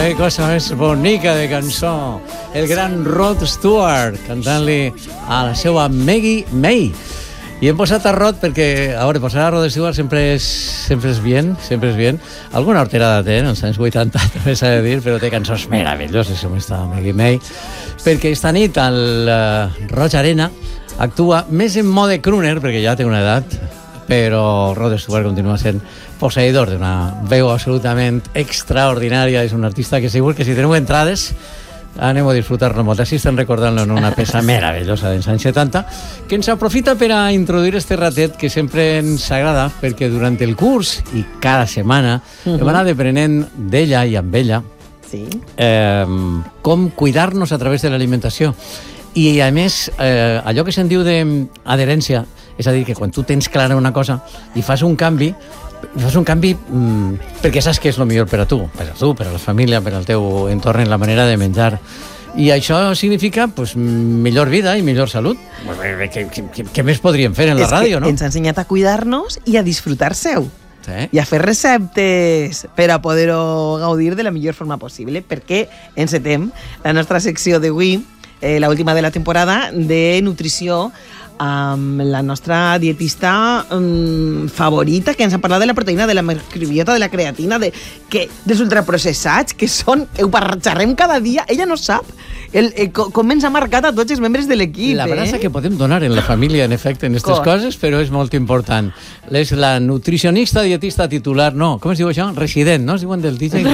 que cosa més bonica de cançó. El gran Rod Stewart cantant-li a la seva Maggie May. I hem posat a Rod perquè, a veure, posar a Rod Stewart sempre és bien. Alguna horterada té, en els anys 80, també s'ha de dir, però té cançons meravelloses, com està Maggie May. Perquè esta nit al Roig Arena actua més en mode crooner, perquè ja té una edat, però Rod Stewart continua sent posseïdor d'una veu absolutament extraordinària. És un artista que segur que si teniu entrades anem a disfrutar-lo molt. Així estem recordant-lo en una peça meravellosa dels anys 70, que ens aprofita per a introduir este ratet que sempre ens agrada, perquè durant el curs i cada setmana hem anat aprenent d'ella i amb ella com cuidar-nos a través de l'alimentació. I a més, allò que se'n diu d'adherència, és a dir, que quan tu tens clara una cosa i fas un canvi perquè saps que és el millor per a tu, per a la família, per al teu entorn, en la manera de menjar. I això significa millor vida i millor salut. Què més podríem fer en la ràdio, no? Ens ha ensenyat a cuidar-nos i a disfrutar-seu. Sí. I a fer receptes per a poder-ho gaudir de la millor forma possible, perquè encetem la nostra secció d'avui, l'última de la temporada, de nutrició, amb la nostra dietista favorita, que ens ha parlat de la proteïna, de la microbiota, de la creatina, dels ultraprocessats, que són, ho parxarrem cada dia. Ella no sap com ens ha marcat a tots els membres de l'equip. La brasa que podem donar en la família, en efecte, en aquestes coses, però és molt important. És la nutricionista dietista titular, no, com es diu això? Resident, no? Es diuen del DJ?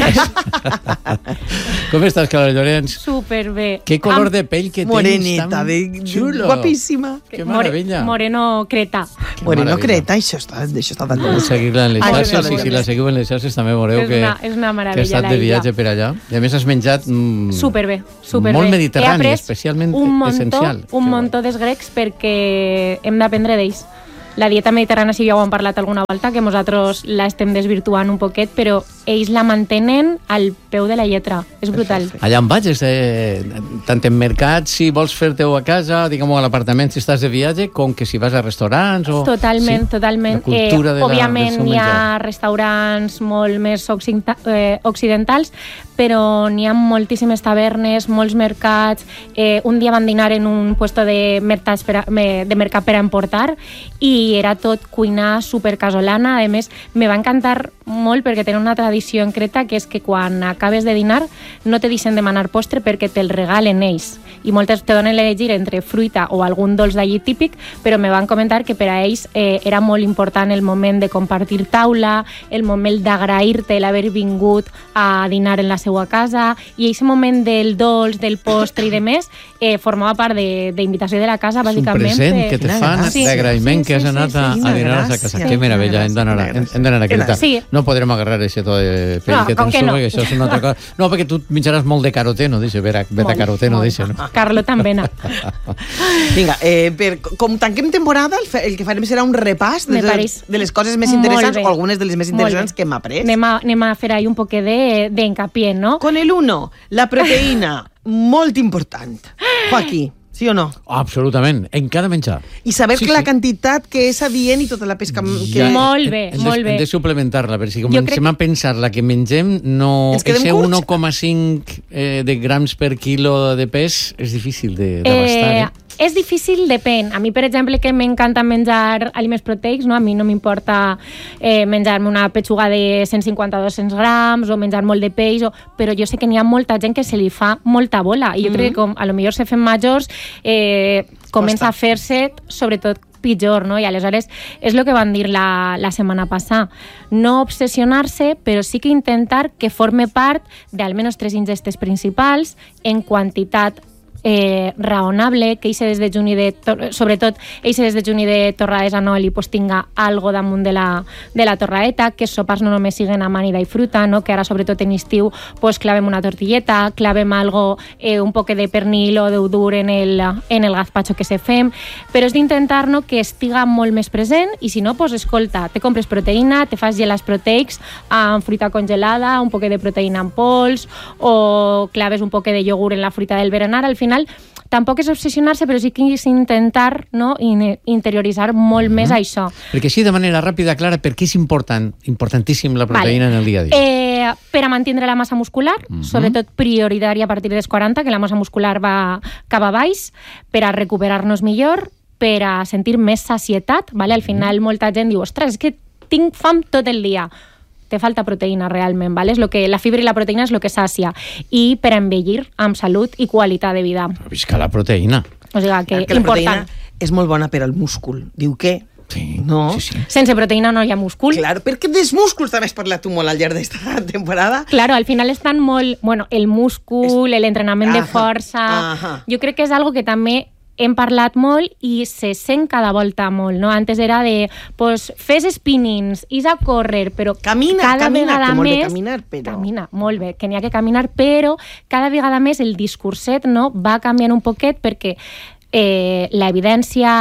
Com estàs, Clara Llorenç? Superbé. Què color de pell que tens? Morenita, xulo. Guapíssima. Que meravella. Moreno Creta. Moreno Creta, això està d'acord. Seguir-la en les xarxes, i si la seguiu en les xarxes també veureu que ha estat de viatge per allà. I a més has menjat superbé. Molt mediterrani, especialment essencial. Un muntó dels grecs perquè hem d'aprendre d'ells. La dieta mediterrània, si ja ho hem parlat alguna volta, que nosaltres la estem desvirtuant un poquet, però ells la mantenen al peu de la lletra. És brutal. Allà on vaig, tant en mercats, si vols fer-te-ho a casa, diguem-ho a l'apartament, si estàs de viatge, com que si vas a restaurants o... Totalment. La cultura òbviament hi ha restaurants molt més occidentals, però n'hi ha moltíssimes tavernes, molts mercats. Un dia van dinar en un puesto de mercat per a emportar i era tot cuinar supercasolana. A més, me va encantar molt perquè tenen una tradició en Creta, que és que quan acabes de dinar no te deixen demanar postre perquè te'l regalen ells. I moltes te donen l'elegir entre fruita o algun dolç d'allí típic, però me van comentar que per a ells era molt important el moment de compartir taula, el moment d'agrair-te l'haver vingut a dinar en la seva casa, i aquest moment del dolç, del postre i de més, formava part d'invitació de la casa, bàsicament. És un present que te fan d'agraïment que has anat a dinar a la casa. Que meravella, hem d'anar a Creta. No podrem agarrar això de pell que tens tu, perquè això és una altra cosa. No, perquè tu menjaràs molt de caroteno, beta-caroteno, no? Carlo també no. Vinga, com tanquem temporada, el que farem serà un repàs de les coses més interessants, o algunes de les més interessants que hem après. Anem a fer ahí un poquet d'encapié, no? Con el 1, la proteïna, molt important. Joaquí, sí o no? Absolutament, en cada menjar. I saber la quantitat que és adient i tota la pesca que... Molt bé. Hem de suplementar-la, perquè si comencem a pensar la que mengem, ese 1,5 de grams per quilo de pes és difícil d'abastar, És difícil, depèn. A mi, per exemple, que m'encanta menjar aliments proteics, no? A mi no m'importa menjar-me una petxuga de 150-200 grams o menjar molt de peix, però jo sé que n'hi ha molta gent que se li fa molta bola, i jo crec que a lo millor se fem majors comença a fer-se, sobretot, pitjor, no? I aleshores és el que van dir la setmana passada. No obsessionar-se, però sí que intentar que forme part d'almenys 3 ingestes principals en quantitat raonable, que eixe desdejuni sobretot eixe desdejuni de torrades a oli tinga algo damunt de la torraeta, que els sopars no només siguen amanida i fruta, no? Que ara sobretot en estiu clavem una tortilleta, clavem algo, un poc de pernil o d'udur en el gazpacho que se fem, però és d'intentar que estiga molt més present, i si no, escolta, te compres proteïna, te fas gelats proteics amb fruita congelada, un poc de proteïna en pols, o claves un poc de iogurt en la fruita del berenar. Al final tampoc és obsessionar-se, però sí que és intentar, no, interioritzar molt més això. Perquè així, de manera ràpida, Clara, per què és importantíssim la proteïna en el dia a dia? Per a mantenir la massa muscular, sobretot prioritària a partir dels 40, que la massa muscular va cap a baix, per a recuperar-nos millor, per a sentir més sacietat, vale? Al final molta gent diu, ostres, és que tinc fam tot el dia. Te falta proteïna realment, vale? La fibra i la proteïna és el que sàcia. I per a envellir amb salut i qualitat de vida. Però visca la proteïna. O sigui que la proteïna important. és molt bona per al múscul. Diu que... Sí, no? sí. Sense proteïna no hi ha múscul. Claro, perquè dels músculs també has parlat tu molt al llarg d'esta temporada. Claro, al final estan molt... Bueno, el múscul, l'entrenament de força... Jo crec que és algo que també hem parlat molt i se sent cada volta molt, no? Antes era de, pues, fes spinnings, is a córrer, però camina, que molt bé caminar, però... Camina, molt bé, que n'hi ha que caminar, però cada vegada més el discurset, no, va canviant un poquet perquè la evidència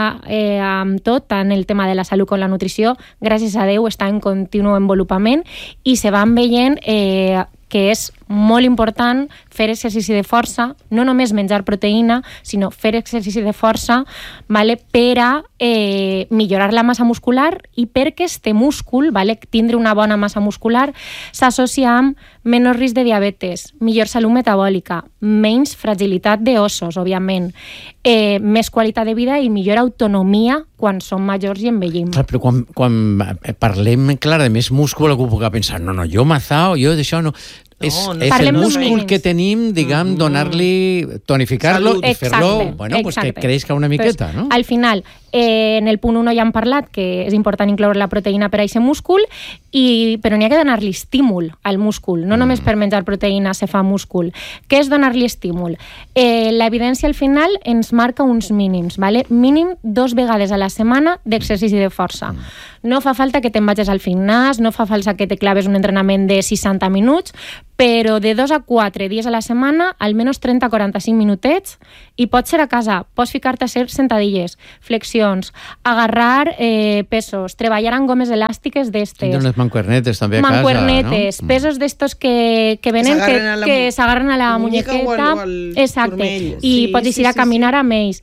amb tot, tant el tema de la salut com la nutrició, gràcies a Déu, està en continu envolupament i se van veient que és molt important fer exercici de força, no només menjar proteïna, sinó fer exercici de força, vale, per a millorar la massa muscular i perquè este múscul, vale, tindre una bona massa muscular, s'associa amb menys risc de diabetes, millor salut metabòlica, menys fragilitat d'ossos, òbviament, més qualitat de vida i millor autonomia quan som majors i envellim. Clar, però quan parlem, Clara, de més múscul, algú puc pensar, no, jo mazao, jo d'això no... És el múscul que tenim, diguem, donar-li, tonificar-lo i fer-lo, bueno, pues que creixca una miqueta, no? Al final, en el punt 1 ja hem parlat que és important incloure la proteïna per a aquest múscul, però n'hi ha que donar-li estímul al múscul, no només per menjar proteïna se fa múscul. Què és donar-li estímul? L'evidència al final ens marca uns mínims, ¿vale? Mínim 2 vegades a la setmana d'exercici de força. No fa falta que te'n vagis al gimnàs, no fa falta que te claves un entrenament de 60 minuts, però de 2 a 4 dies a la setmana, almenys 30-45 minutets, i pots ser a casa, pots ficar-te a fer sentadilles, flexions, agarrar pesos, treballar amb gomes elàstiques d'estes. Tindre unes mancuernetes també a casa, mancuernetes, no? Pesos d'estos que venen, que s'agarren a la muñequeta. Exacte, i pots ir a caminar amb ells.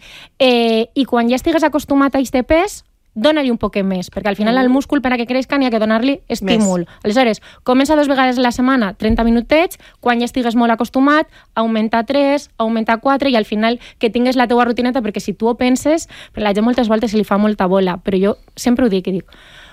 I quan ja estigues acostumat a aquest pes, dona-li un poquet més, perquè al final al múscul per a que creixca n'hi ha que donar-li estímul. Aleshores, comença 2 vegades a la setmana, 30 minutets, quan ja estigues molt acostumat, augmenta 3, augmenta 4, i al final que tingues la teua rutineta, perquè si tu ho penses, per la gent moltes voltes se li fa molta bola, però jo sempre ho dic,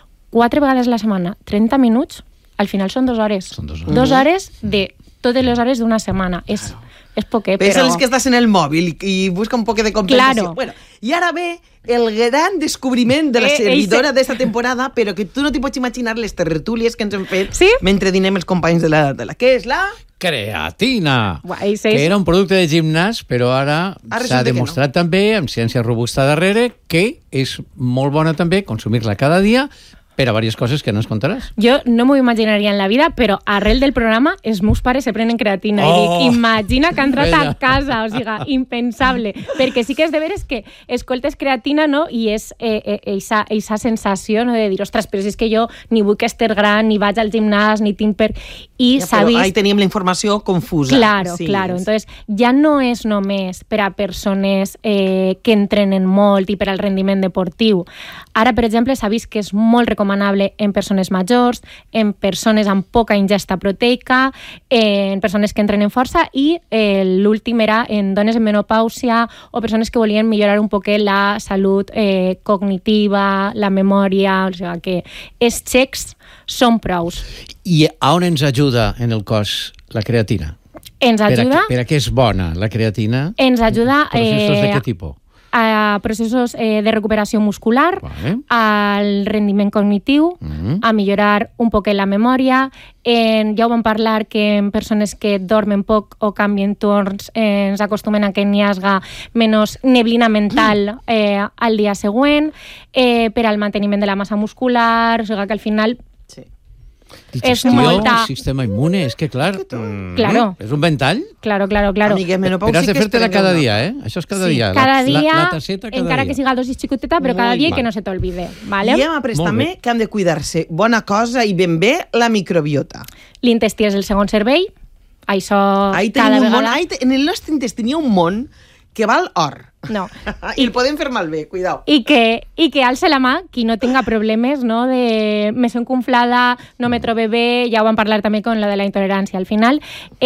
4 vegades a la setmana, 30 minuts, al final són 2 hores. 2 hores de totes les hores d'una setmana. És poquet, però... Pensa que estàs en el mòbil i busca un poc de compensació. Bueno, i ara ve el gran descobriment de la servidora d'esta temporada, però que tu no t'hi pots imaginar les tertúlies que ens hem fet mentre dinem els companys de la... Què és la... Creatina, que era un producte de gimnàs, però ara s'ha demostrat també, amb ciència robusta darrere, que és molt bona també consumir-la cada dia, per a diverses coses que no ens contaràs. Jo no m'ho imaginaria en la vida, però arrel del programa els meus pares se prenen creatina i dic, imagina que ha entrat a casa, o sigui, impensable, perquè sí que és de veres que escoltes creatina, no?, i és eixa sensació, no?, de dir, ostres, però és que jo ni vull estar gran, ni vaig al gimnàs, ni tinc per... I s'ha vist... Ahí teníem la informació confusa. Claro. Entonces, ja no és només per a persones que entrenen molt i per al rendiment deportiu. Ara, per exemple, s'ha vist que és molt recomanable en persones majors, en persones amb poca ingesta proteica, en persones que entrenen força, i l'últim era en dones en menopàusia o persones que volien millorar un poquet la salut cognitiva, la memòria, o sigui que els xecs són prous. I a on ens ajuda en el cos la creatina? Ens ajuda... Per a què és bona la creatina? Ens ajuda... Processos de què tipus? A processos de recuperació muscular, al rendiment cognitiu, a millorar un poc la memòria. Ja ho vam parlar que en persones que dormen poc o canvien torns ens acostumen a que n'hi hagi menys neblina mental al dia següent, per al manteniment de la massa muscular, o sigui que al final... Digestió, sistema immune, és que clar, és un ventall. Claro. Però has de fer-te-la cada dia, Això és cada dia. Cada dia, la tasseta cada encara dia. que siga dosis xicoteta, però cada dia i que no se t'olvide. I hem après també que hem de cuidar-se. Bona cosa i ben bé la microbiota. L'intestí és el segon cervell, això cada vegada... En el nostre intestí hi ha un món que val or. No. I el podem fer malbé, cuidao. I que alce la mà qui no tenga problemes, no? De me sento inflada, no me trobe bé, ja ho vam parlar també con la de la intolerància. Al final,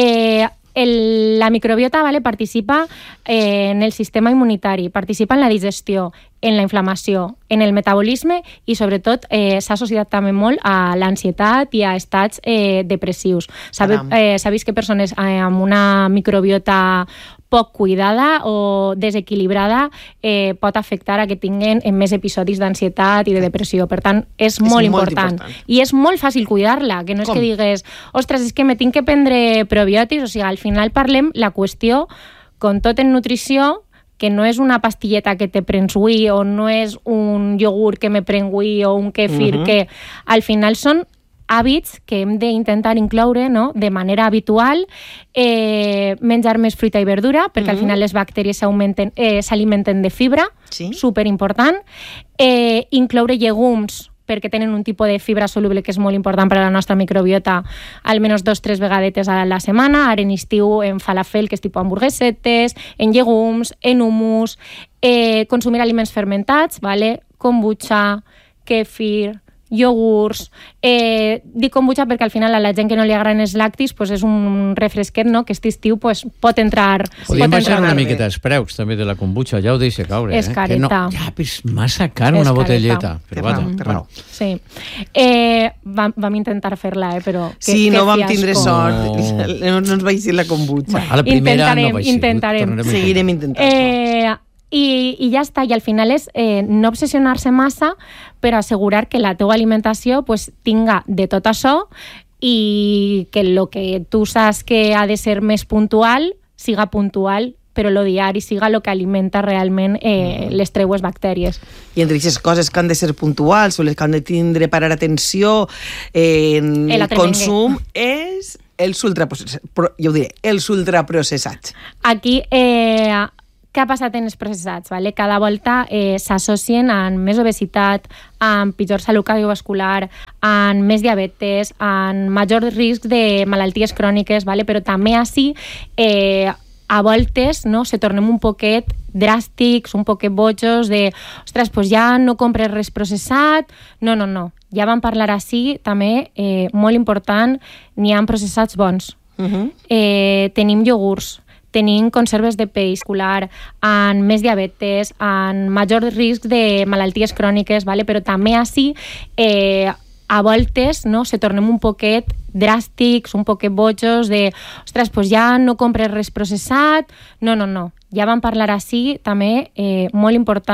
la microbiota, ¿vale? Participa en el sistema inmunitari, participa en la digestió, en la inflamació, en el metabolisme i, sobretot, s'ha associat també molt a l'ansietat i a estats depressius. Sabeu que persones amb una microbiota poc cuidada o desequilibrada pot afectar a que tinguen més episodis d'ansietat i de depressió. Per tant, és molt important. I és molt fàcil cuidar-la, que no és que digues ostres, és que me tinc que prendre probiòtics. O sigui, al final parlem la qüestió, com tot en nutrició, que no és una pastilleta que te prens avui o no és un iogurt que me prenc avui o un kefir, que al final són hàbits que hem d'intentar incloure, no? De manera habitual, menjar més fruita i verdura, perquè al final les bactèries s'alimenten de fibra, superimportant, incloure llegums, perquè tenen un tipus de fibra soluble que és molt important per a la nostra microbiota, almenys 2-3 vegades a la setmana. Ara en estiu en falafel, que és tipus hamburguesetes, en llegums, en hummus, consumir aliments fermentats, ¿vale? Kombucha, kefir, iogurts. Dic kombucha perquè al final a la gent que no li agraden els lactis pues és un refresquet, no? Que aquest estiu pues, pot entrar... Podríem baixar una miqueta els preus també de la kombucha, ja ho deixa caure. És careta. Ja, és massa car una botelleta. Però vaja. Sí. Vam intentar fer-la, però... Sí, no vam tindre sort. No ens va eixir la kombucha. A la primera no va eixir. Intentarem. Seguirem intentant-ho. I ja està, i al final és no obsessionar-se massa per assegurar que la teua alimentació pues, tinga de tot això i que el que tu saps que ha de ser més puntual siga puntual, però lo diari siga el que alimenta realment les teues bactèries. I entre aquestes coses que han de ser puntuals o les que han de tindre parar atenció en el consum és els ultraprocessats. Aquí... Què ha passat en els processats? Vale? Cada volta s'associen amb més obesitat, amb pitjor salut cardiovascular, amb més diabetes, amb major risc de malalties cròniques, vale? Però també així a voltes no, se tornem un poquet dràstics, un poquet bojos de ostres, pues ja no compres res processat. No. Ja vam parlar així, també, molt important, n'hi ha processats bons. Tenim iogurts, tenim conserves de peix amb més diabetes, amb major risc de malalties cròniques, vale? Però també així a voltes no, se tornem un poquet dràstics, un poquet bojos de ostres, pues ja no compres res processat. No. Ja vam parlar així, també, molt important